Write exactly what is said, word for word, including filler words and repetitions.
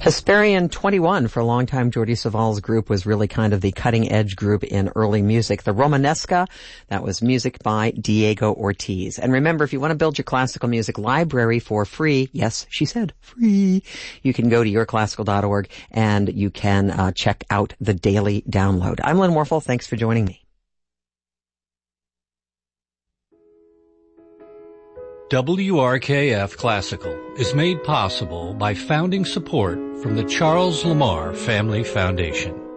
Hesperian twenty-one, for a long time, Jordi Saval's group was really kind of the cutting-edge group in early music. The Romanesca, that was music by Diego Ortiz. And remember, if you want to build your classical music library for free, yes, she said free, you can go to your classical dot org and you can uh, check out the daily download. I'm Lynn Warfel. Thanks for joining me. W R K F Classical is made possible by founding support from the Charles Lamar Family Foundation.